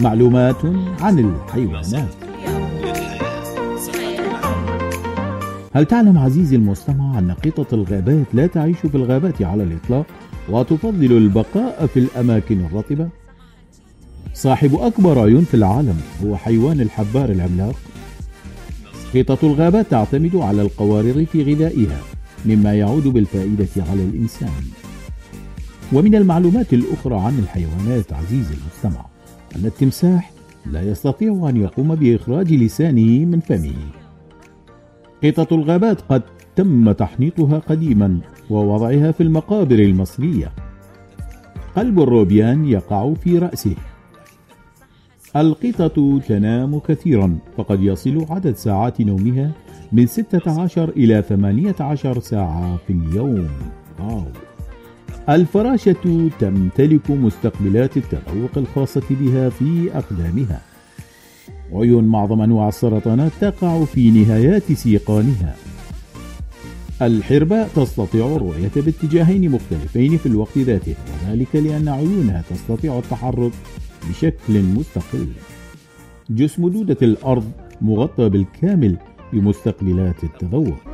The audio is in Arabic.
معلومات عن الحيوانات. هل تعلم عزيزي المستمع أن قطط الغابات لا تعيش في الغابات على الإطلاق وتفضل البقاء في الأماكن الرطبة؟ صاحب أكبر عيون في العالم هو حيوان الحبار العملاق. قطط الغابات تعتمد على القوارض في غذائها، مما يعود بالفائدة على الإنسان. ومن المعلومات الأخرى عن الحيوانات عزيزي المستمع أن التمساح لا يستطيع أن يقوم بإخراج لسانه من فمه. قطط الغابات قد تم تحنيطها قديما ووضعها في المقابر المصرية. قلب الروبيان يقع في رأسه. القطط تنام كثيرا، فقد يصل عدد ساعات نومها من 16 إلى 18 ساعة في اليوم. واو. الفراشة تمتلك مستقبلات التذوق الخاصة بها في أقدامها. عيون معظم أنواع السرطانات تقع في نهايات سيقانها. الحرباء تستطيع الرؤية باتجاهين مختلفين في الوقت ذاته، وذلك لأن عيونها تستطيع التحرك بشكل مستقل. جسم دودة الأرض مغطى بالكامل بمستقبلات التذوق.